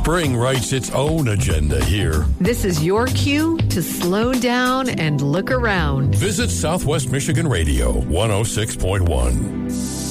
Spring writes its own agenda here. This is your cue to slow down and look around. Visit Southwest Michigan Radio 106.1.